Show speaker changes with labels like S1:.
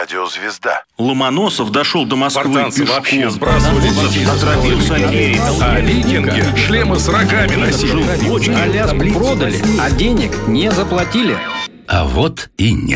S1: радиозвезда.
S2: Ломоносов дошел до Москвы
S3: Спартанцы
S2: пешком.
S3: вообще сбрасывали детей с
S2: Отравился Альгерий.
S3: А викинги шлемы с рогами носили.
S4: Аляску продали, а денег не заплатили.
S5: А вот и нет.